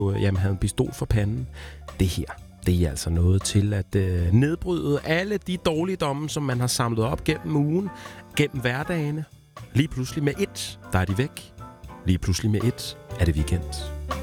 havde en pistol for panden. Det her, det er altså noget til at nedbryde alle de dårligdomme, som man har samlet op gennem ugen, gennem hverdagene. Lige pludselig med et, der er de væk. Lige pludselig med et, er det weekend.